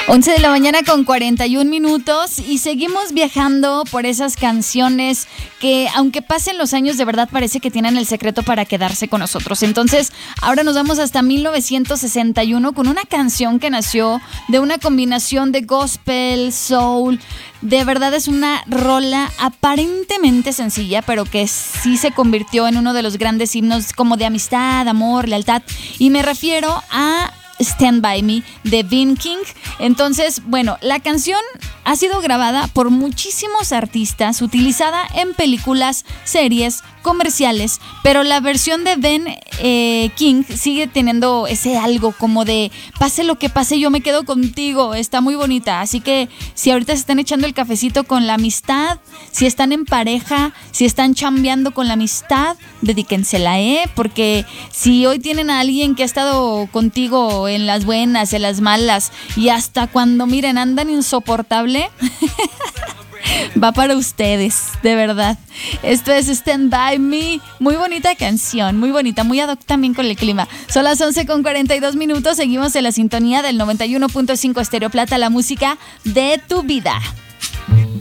11 de la mañana con 41 minutos y seguimos viajando por esas canciones que, aunque pasen los años, de verdad parece que tienen el secreto para quedarse con nosotros. Entonces, ahora nos vamos hasta 1961 con una canción que nació de una combinación de gospel, soul. De verdad es una rola aparentemente sencilla, pero que sí se convirtió en uno de los grandes himnos como de amistad, amor, lealtad. Y me refiero a Stand By Me de Ben King. Entonces, bueno, la canción ha sido grabada por muchísimos artistas, utilizada en películas, series, comerciales, pero la versión de Ben King sigue teniendo ese algo como de pase lo que pase, yo me quedo contigo. Está muy bonita, así que si ahorita se están echando el cafecito con la amistad, si están en pareja, si están chambeando con la amistad, dedíquensela, porque si hoy tienen a alguien que ha estado contigo en las buenas, en las malas y hasta cuando miren andan insoportable, va para ustedes, de verdad. Esto es Stand By Me. Muy bonita canción, muy bonita, muy ad hoc también con el clima. Son las 11 con 42 minutos. Seguimos en la sintonía del 91.5 Estéreo Plata, la música de tu vida.